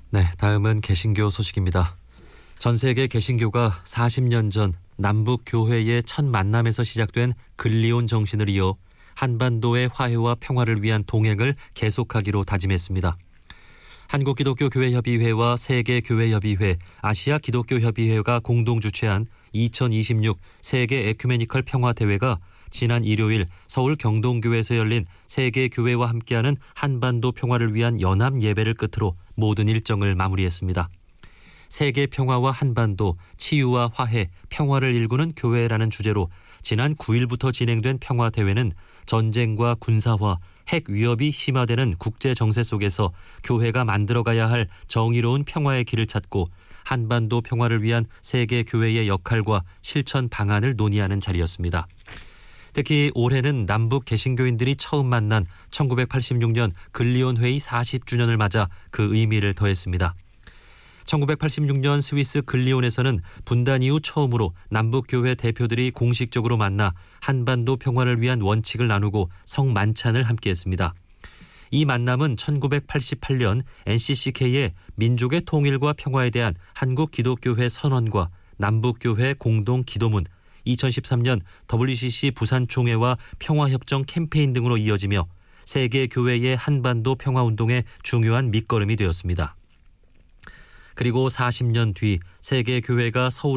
네, 다음은 개신교 소식입니다. 전 세계 개신교가 40년 전 남북 교회의 첫 만남에서 시작된 근리온 정신을 이어 한반도의 화해와 평화를 위한 동행을 계속하기로 다짐했습니다. 한국기독교교회협의회와 세계교회협의회, 아시아기독교협의회가 공동 주최한 2026 세계 에큐메니컬 평화대회가 지난 일요일 서울 경동교회에서 열린 세계교회와 함께하는 한반도 평화를 위한 연합 예배를 끝으로 모든 일정을 마무리했습니다. 세계 평화와 한반도, 치유와 화해, 평화를 일구는 교회라는 주제로 지난 9일부터 진행된 평화대회는 전쟁과 군사화, 핵 위협이 심화되는 국제 정세 속에서 교회가 만들어가야 할 정의로운 평화의 길을 찾고 한반도 평화를 위한 세계 교회의 역할과 실천 방안을 논의하는 자리였습니다. 특히 올해는 남북 개신교인들이 처음 만난 1986년 근리온 회의 40주년을 맞아 그 의미를 더했습니다. 1986년 스위스 근리온에서는 분단 이후 처음으로 남북교회 대표들이 공식적으로 만나 한반도 평화를 위한 원칙을 나누고 성만찬을 함께했습니다. 이 만남은 1988년 NCCK의 민족의 통일과 평화에 대한 한국기독교회 선언과 남북교회 공동 기도문, 2013년 WCC 부산총회와 평화협정 캠페인 등으로 이어지며 세계교회의 한반도 평화운동의 중요한 밑거름이 되었습니다. 그리고 40년 뒤 세계교회가 서울에